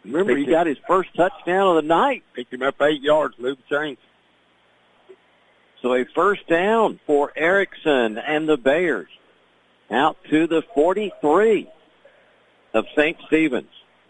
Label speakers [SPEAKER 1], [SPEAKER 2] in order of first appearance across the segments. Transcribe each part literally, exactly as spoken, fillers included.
[SPEAKER 1] Remember, he got his first touchdown of the night.
[SPEAKER 2] Picked him up eight yards, moved the chains.
[SPEAKER 1] So a first down for Erickson and the Bears out to the forty-three of Saint Stephen's.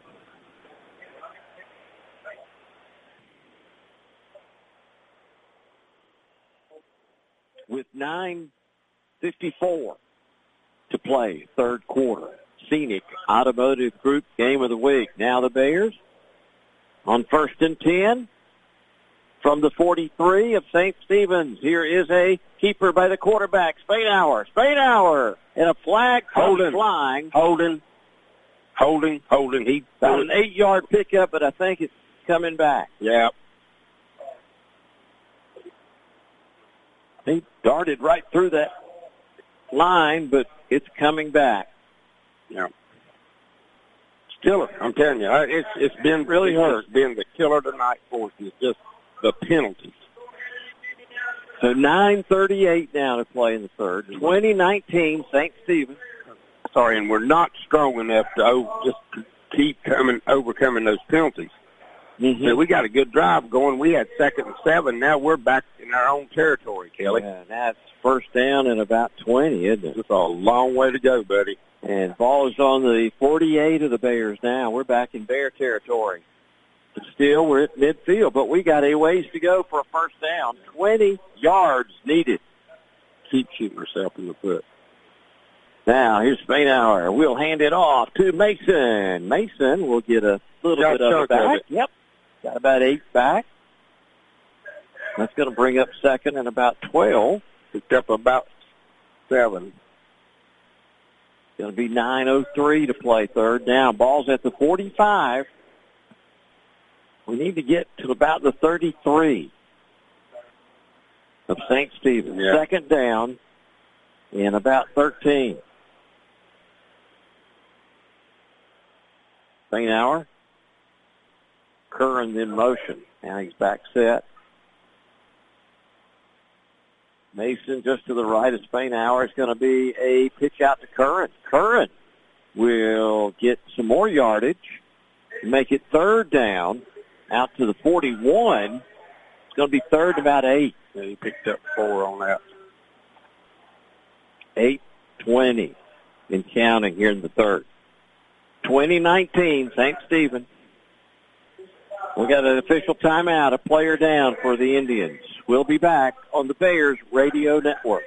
[SPEAKER 1] With nine fifty-four to play, third quarter. Scenic Automotive Group game of the week. Now the Bears on first and ten from the forty-three of Saint Stephen's. Here is a keeper by the quarterback, Spainhour. Spainhour, and a flag
[SPEAKER 2] holding,
[SPEAKER 1] flying.
[SPEAKER 2] Holding, holding, holding. He
[SPEAKER 1] got an eight-yard pickup, but I think it's coming back.
[SPEAKER 2] Yeah.
[SPEAKER 1] He darted right through that line, but it's coming back.
[SPEAKER 2] Yeah. Still, I'm telling you, it's it's been really hurt. It's been the killer tonight for us. It's just the penalties.
[SPEAKER 1] So nine thirty-eight now to play in the third. twenty nineteen, Saint Stephen's.
[SPEAKER 2] Sorry, and we're not strong enough to oh, just keep coming, overcoming those penalties.
[SPEAKER 1] Mm-hmm.
[SPEAKER 2] So we got a good drive going. We had second and seven. Now we're back in our own territory, Kelly.
[SPEAKER 1] Yeah, that's first down and about twenty, isn't it?
[SPEAKER 2] It's a long way to go, buddy.
[SPEAKER 1] And ball is on the forty-eight of the Bears now. We're back in Bear territory. But still, we're at midfield, but we got a ways to go for a first down. twenty yards needed.
[SPEAKER 2] Keep shooting herself in the foot.
[SPEAKER 1] Now, here's Spainhour. We'll hand it off to Mason. Mason will get a little
[SPEAKER 2] got
[SPEAKER 1] bit of it back.
[SPEAKER 2] Of it.
[SPEAKER 1] Yep. Got about eight back. That's going to bring up second and about twelve.
[SPEAKER 2] Picked up about seven.
[SPEAKER 1] Going to be nine oh three to play third down. Ball's at the forty-five. We need to get to about the thirty-three of Saint Stephen's.
[SPEAKER 2] Yeah.
[SPEAKER 1] Second down and about thirteen. Spainhour. Curran in motion. Now he's back set. Mason just to the right of Spainhour. Is going to be a pitch out to Curran. Curran will get some more yardage, make it third down, out to the forty-one. It's going to be third about eight.
[SPEAKER 2] Yeah, he picked up four on that.
[SPEAKER 1] eight twenty in counting here in the third. twenty nineteen, Saint Stephen. We got an official timeout, a player down for the Indians. We'll be back on the Bears Radio Network.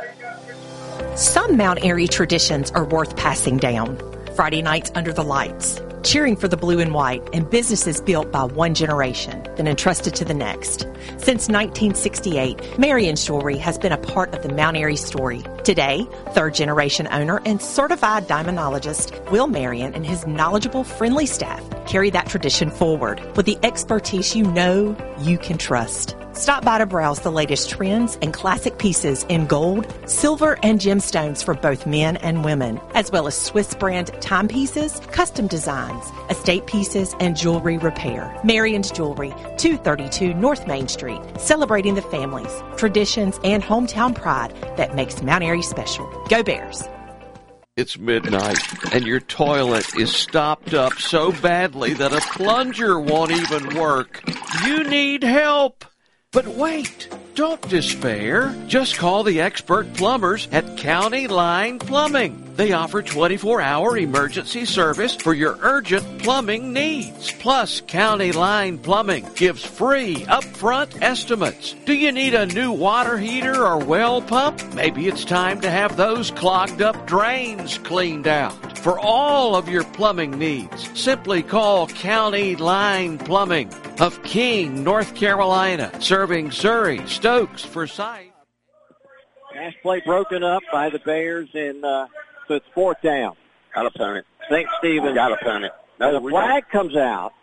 [SPEAKER 3] Some Mount Airy traditions are worth passing down. Friday nights under the lights, cheering for the blue and white, and businesses built by one generation, then entrusted to the next. Since nineteen sixty-eight, Marion's Jewelry has been a part of the Mount Airy story. Today, third-generation owner and certified diamondologist Will Marion and his knowledgeable, friendly staff carry that tradition forward with the expertise you know you can trust. Stop by to browse the latest trends and classic pieces in gold, silver, and gemstones for both men and women, as well as Swiss brand timepieces, custom designs, estate pieces, and jewelry repair. Marion's Jewelry, two thirty-two North Main Street, celebrating the families, traditions, and hometown pride that makes Mount Airy special. Go Bears!
[SPEAKER 4] It's midnight, and your toilet is stopped up so badly that a plunger won't even work. You need help! But wait, don't despair. Just call the expert plumbers at County Line Plumbing. They offer twenty-four hour emergency service for your urgent plumbing needs. Plus, County Line Plumbing gives free upfront estimates. Do you need a new water heater or well pump? Maybe it's time to have those clogged up drains cleaned out. For all of your plumbing needs, simply call County Line Plumbing of King, North Carolina, serving Surrey, Stokes, Forsyth.
[SPEAKER 1] Pass play broken up by the Bears, and uh, so it's fourth down.
[SPEAKER 2] Got to punt it.
[SPEAKER 1] Saint Stephen.
[SPEAKER 2] Got to punt it. No,
[SPEAKER 1] the flag got... comes out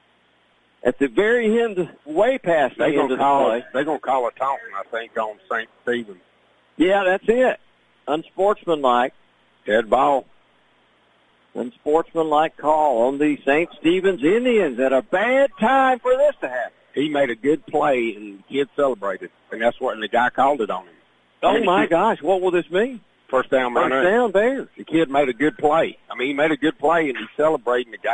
[SPEAKER 1] at the very end, way past the
[SPEAKER 2] they
[SPEAKER 1] end of the
[SPEAKER 2] call,
[SPEAKER 1] play.
[SPEAKER 2] They're going to call a taunting, I think, on Saint Stephen.
[SPEAKER 1] Yeah, that's it. Unsportsmanlike.
[SPEAKER 2] Dead ball.
[SPEAKER 1] Unsportsmanlike call on the Saint Stephen's Indians at a bad time for this to happen.
[SPEAKER 2] He made a good play, and the kid celebrated, and that's what and the guy called it on him.
[SPEAKER 1] Oh, my kid, gosh, what will this mean?
[SPEAKER 2] First down,
[SPEAKER 1] First down, Bears.
[SPEAKER 2] The kid made a good play. I mean, he made a good play, and he's celebrating the guy.